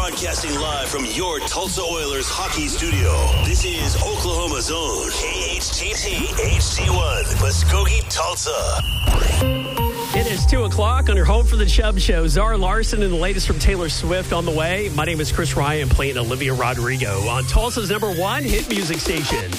Broadcasting live from your Tulsa Oilers hockey studio. This is Oklahoma's own KHTT HD1, Muskogee, Tulsa. It is 2 o'clock on your home for the Chubb Show. Zara Larson and the latest from Taylor Swift on the way. My name is Chris Ryan, playing Olivia Rodrigo on Tulsa's #1 hit music station.